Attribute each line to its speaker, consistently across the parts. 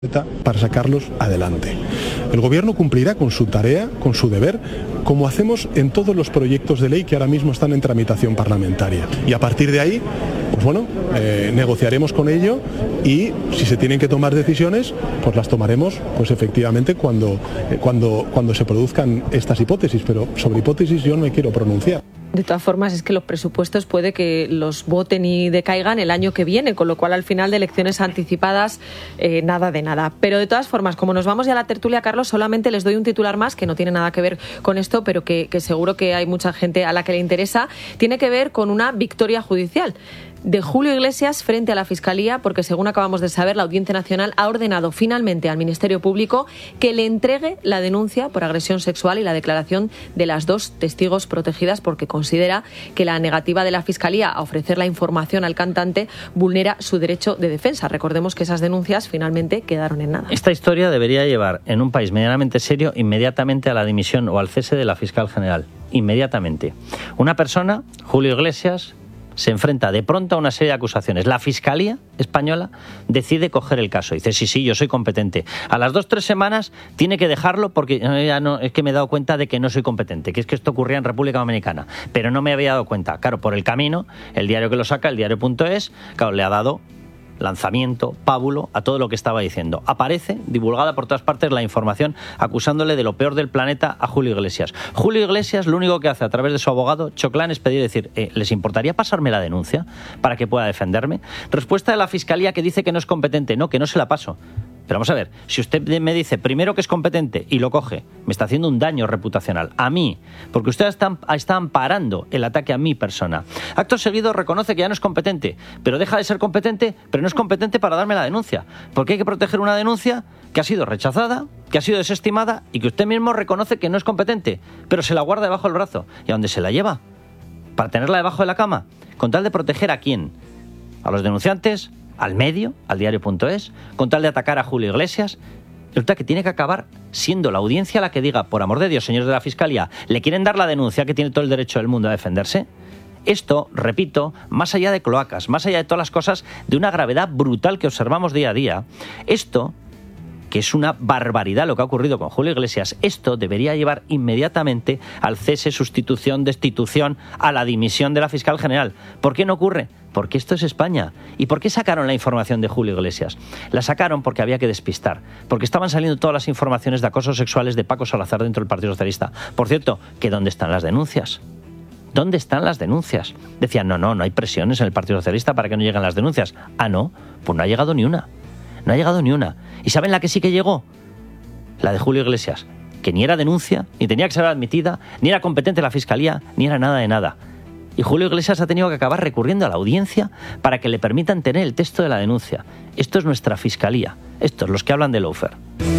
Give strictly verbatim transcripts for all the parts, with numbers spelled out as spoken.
Speaker 1: para sacarlos adelante. El Gobierno cumplirá con su tarea, con su deber, como hacemos en todos los proyectos de ley que ahora mismo están en tramitación parlamentaria. Y a partir de ahí, pues bueno, eh, negociaremos con ello y si se tienen que tomar decisiones, pues las tomaremos, pues efectivamente cuando, eh, cuando, cuando se produzcan estas hipótesis. Pero sobre hipótesis yo no me quiero pronunciar.
Speaker 2: De todas formas, es que los presupuestos puede que los voten y decaigan el año que viene, con lo cual al final de elecciones anticipadas, eh, nada de nada. Pero de todas formas, como nos vamos ya a la tertulia, Carlos, solamente les doy un titular más que no tiene nada que ver con esto, pero que, que seguro que hay mucha gente a la que le interesa. Tiene que ver con una victoria judicial de Julio Iglesias frente a la Fiscalía, porque según acabamos de saber, la Audiencia Nacional ha ordenado finalmente al Ministerio Público que le entregue la denuncia por agresión sexual y la declaración de las dos testigos protegidas, porque considera que la negativa de la Fiscalía a ofrecer la información al cantante vulnera su derecho de defensa. Recordemos que esas denuncias finalmente quedaron en nada.
Speaker 3: Esta historia debería llevar, en un país medianamente serio, inmediatamente a la dimisión o al cese de la fiscal general. Inmediatamente. Una persona, Julio Iglesias, se enfrenta de pronto a una serie de acusaciones. La Fiscalía española decide coger el caso. Dice, sí, sí, yo soy competente. A las dos, tres semanas tiene que dejarlo porque ya no, es que me he dado cuenta de que no soy competente, que es que esto ocurría en República Dominicana. Pero no me había dado cuenta. Claro, por el camino, el diario que lo saca, el diario punto es, claro, le ha dado lanzamiento, pábulo a todo lo que estaba diciendo. Aparece, divulgada por todas partes, la información acusándole de lo peor del planeta a Julio Iglesias. Julio Iglesias lo único que hace a través de su abogado, Choclán, es pedir, decir, eh, ¿les importaría pasarme la denuncia para que pueda defenderme? Respuesta de la Fiscalía que dice que no es competente. No, que no se la paso. Pero vamos a ver, si usted me dice primero que es competente y lo coge, me está haciendo un daño reputacional a mí, porque usted está, está amparando el ataque a mi persona. Acto seguido reconoce que ya no es competente, pero deja de ser competente, pero no es competente para darme la denuncia, porque hay que proteger una denuncia que ha sido rechazada, que ha sido desestimada y que usted mismo reconoce que no es competente, pero se la guarda debajo del brazo. ¿Y a dónde se la lleva? ¿Para tenerla debajo de la cama? ¿Con tal de proteger a quién? ¿A los denunciantes? ¿Al medio? ¿Al diario punto es? ¿Con tal de atacar a Julio Iglesias? Resulta que tiene que acabar siendo la audiencia la que diga, por amor de Dios, señores de la Fiscalía, ¿le quieren dar la denuncia que tiene todo el derecho del mundo a defenderse? Esto, repito, más allá de cloacas, más allá de todas las cosas de una gravedad brutal que observamos día a día, esto, que es una barbaridad lo que ha ocurrido con Julio Iglesias, esto debería llevar inmediatamente al cese, sustitución, destitución, a la dimisión de la fiscal general. ¿Por qué no ocurre? Porque esto es España. ¿Y por qué sacaron la información de Julio Iglesias? La sacaron porque había que despistar, porque estaban saliendo todas las informaciones de acosos sexuales de Paco Salazar dentro del Partido Socialista. Por cierto, ¿que dónde están las denuncias? ¿Dónde están las denuncias? Decían, no, no, no hay presiones en el Partido Socialista para que no lleguen las denuncias. Ah, no, pues no ha llegado ni una. No ha llegado ni una. ¿Y saben la que sí que llegó? La de Julio Iglesias, que ni era denuncia, ni tenía que ser admitida, ni era competente la Fiscalía, ni era nada de nada. Y Julio Iglesias ha tenido que acabar recurriendo a la audiencia para que le permitan tener el texto de la denuncia. Esto es nuestra Fiscalía. Estos, los que hablan de lawfare.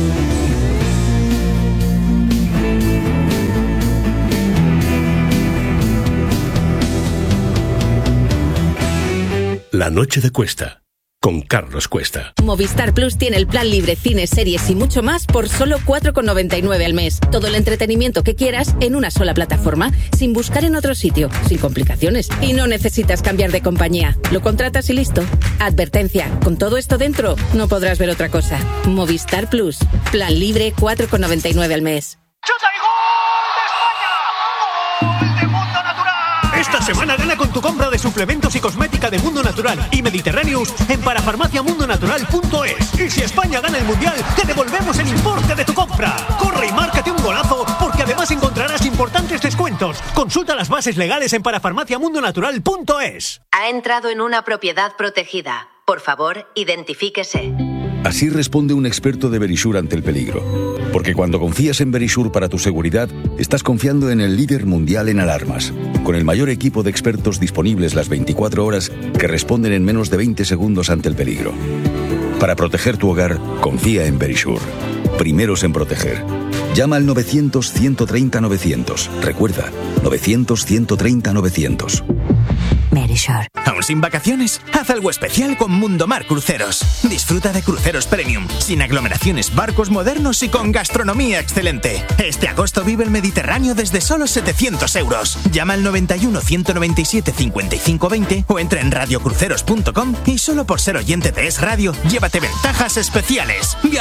Speaker 4: La noche de Cuesta, con Carlos Cuesta.
Speaker 5: Movistar Plus tiene el plan libre, cines, series y mucho más por solo cuatro con noventa y nueve al mes. Todo el entretenimiento que quieras en una sola plataforma, sin buscar en otro sitio, sin complicaciones. Y no necesitas cambiar de compañía. Lo contratas y listo. Advertencia, con todo esto dentro, no podrás ver otra cosa. Movistar Plus, plan libre, cuatro con noventa y nueve al mes.
Speaker 6: ¡Chuta y gol de España! ¡Gol de Mundo Natural! Esta semana gana con tu compra de suplementos y cosmética de Mundo Natural y Mediterraneous en parafarmaciamundonatural punto es. Y si España gana el Mundial, te devolvemos el importe de tu compra. Corre y márcate un golazo, porque además encontrarás importantes descuentos. Consulta las bases legales en parafarmaciamundonatural punto es.
Speaker 7: Ha entrado en una propiedad protegida. Por favor, identifíquese.
Speaker 8: Así responde un experto de Verisure ante el peligro. Porque cuando confías en Verisure para tu seguridad, estás confiando en el líder mundial en alarmas, con el mayor equipo de expertos disponibles las veinticuatro horas que responden en menos de veinte segundos ante el peligro. Para proteger tu hogar, confía en Verisure. Primeros en proteger. Llama al novecientos, ciento treinta, novecientos. Recuerda, novecientos, ciento treinta, novecientos.
Speaker 9: Verisure.
Speaker 10: ¿Aún sin vacaciones? Haz algo especial con Mundomar Cruceros. Disfruta de cruceros premium, sin aglomeraciones, barcos modernos y con gastronomía excelente. Este agosto vive el Mediterráneo desde solo setecientos euros. Llama al noventa y uno, ciento noventa y siete, cincuenta y cinco veinte o entra en radio cruceros punto com y solo por ser oyente de Es Radio, llévate ventajas especiales.